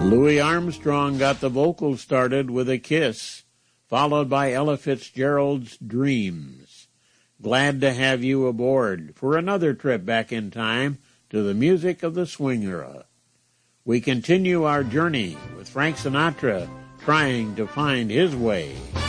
Louis Armstrong got the vocals started with A Kiss, followed by Ella Fitzgerald's Dreams. Glad to have you aboard for another trip back in time to the music of the swing era. We continue our journey with Frank Sinatra trying to find his way.